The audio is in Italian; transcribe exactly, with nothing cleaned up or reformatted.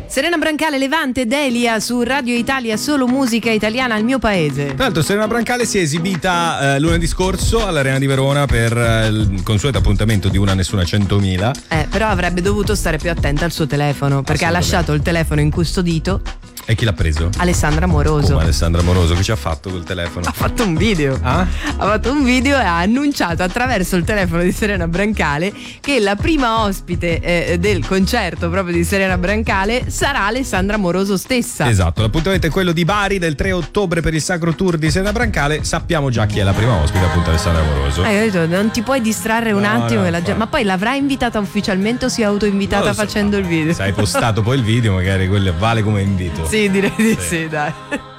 Serena Brancale, Levante, Delia su Radio Italia, solo musica italiana al mio paese. Tra l'altro Serena Brancale si è esibita eh, lunedì scorso all'Arena di Verona per eh, il consueto appuntamento di Una Nessuna centomila. Eh, però avrebbe dovuto stare più attenta al suo telefono, perché ha lasciato il telefono incustodito. E chi l'ha preso? Alessandra Moroso. Come Alessandra Moroso? Che ci ha fatto col telefono? Ha fatto un video. Ah? Ha fatto un video e ha annunciato attraverso il telefono di Serena Brancale che la prima ospite eh, del concerto proprio di Serena Brancale sarà Alessandra Moroso stessa. Esatto, l'appuntamento è quello di Bari del tre ottobre per il Sacro Tour di Serena Brancale. Sappiamo già chi è la prima ospite, appunto Alessandra Moroso. Eh, ho detto, non ti puoi distrarre un No, attimo no, che la gente... Ma poi l'avrà invitata ufficialmente o si è autoinvitata so, facendo il video? Se hai postato poi il video, magari quello vale come invito. Sì, direi di Sì. sì, dai.